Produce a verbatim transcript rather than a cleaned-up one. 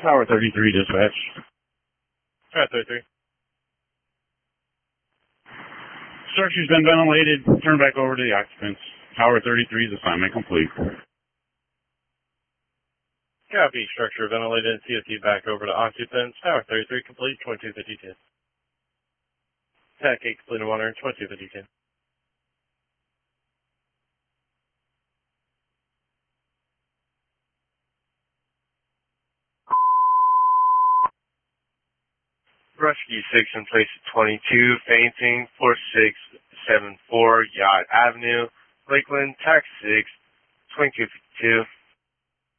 Tower thirty-three dispatch. Tower thirty-three. Structure's been ventilated. Turn back over to the occupants. Tower thirty-three's assignment complete. Copy. Structure ventilated. C O T back over to occupants. Tower thirty-three complete. twenty-two fifty-two. T A C eight complete and one hundred. twenty-two fifty-two. Rescue six in place at twenty-two, fainting, four six seven four, Yacht Avenue, Lakeland, taxi six, twenty-two fifty-two.